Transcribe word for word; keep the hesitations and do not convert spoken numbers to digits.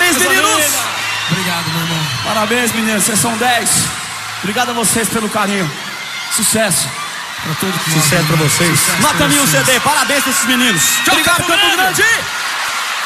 Parabéns, meninos! Obrigado, meu irmão. Parabéns, meninos, vocês são dez. Obrigado a vocês pelo carinho. Sucesso. Pra todo mundo. Sucesso pra vocês. Nota mil C D, parabéns pra esses meninos. Obrigado, Campo Grande!